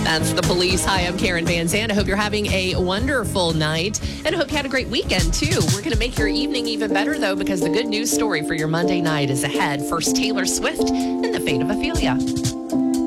That's the Police. Hi, I'm Karen Van Zandt. I hope you're having a wonderful night, and I hope you had a great weekend, too. We're going to make your evening even better, though, because the good news story for your Monday night is ahead. First, Taylor Swift and the fate of Ophelia.